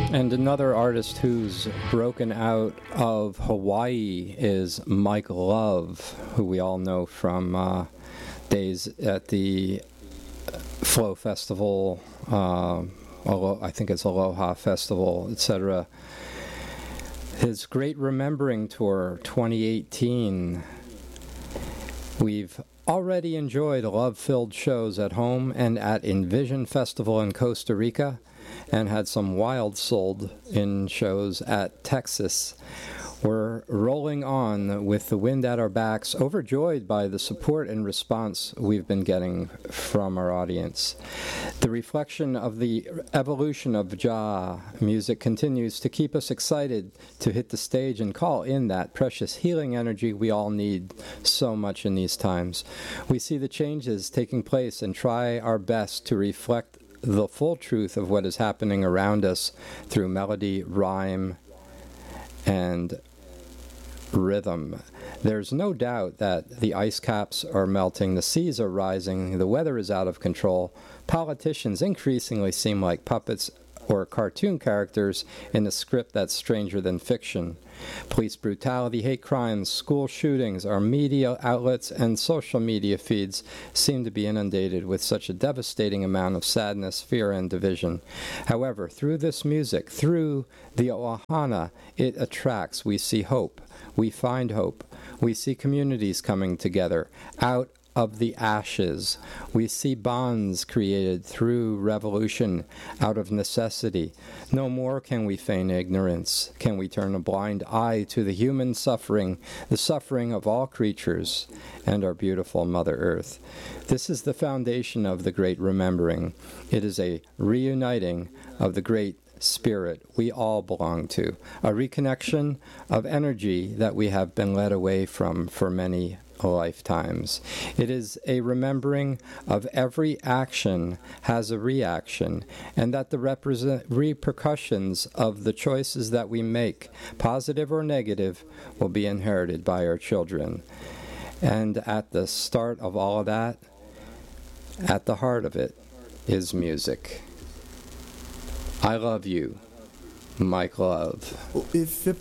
And another artist who's broken out of Hawaii is Mike Love, who we all know from days at the Flow Festival, I think it's Aloha Festival, etc. His Great Remembering Tour 2018. We've already enjoyed love-filled shows at home and at Envision Festival in Costa Rica, and had some wild sold-in shows at Texas. We're rolling on with the wind at our backs, overjoyed by the support and response we've been getting from our audience. The reflection of the evolution of Jah music continues to keep us excited to hit the stage and call in that precious healing energy we all need so much in these times. We see the changes taking place and try our best to reflect the full truth of what is happening around us through melody, rhyme, and rhythm. There's no doubt that the ice caps are melting, the seas are rising, the weather is out of control. Politicians increasingly seem like puppets or cartoon characters in a script that's stranger than fiction. Police brutality, hate crimes, school shootings, our media outlets, and social media feeds seem to be inundated with such a devastating amount of sadness, fear, and division. However, through this music, through the Ohana, it attracts. We see hope. We find hope. We see communities coming together out of the ashes. We see bonds created through revolution out of necessity. No more can we feign ignorance. Can we turn a blind eye to the human suffering, the suffering of all creatures, and our beautiful Mother Earth. This is the foundation of the Great Remembering. It is a reuniting of the great spirit we all belong to, a reconnection of energy that we have been led away from for many lifetimes. It is a remembering of every action has a reaction, and that the repercussions of the choices that we make, positive or negative, will be inherited by our children. And at the start of all of that, at the heart of it, is music. I love you, Mike Love. If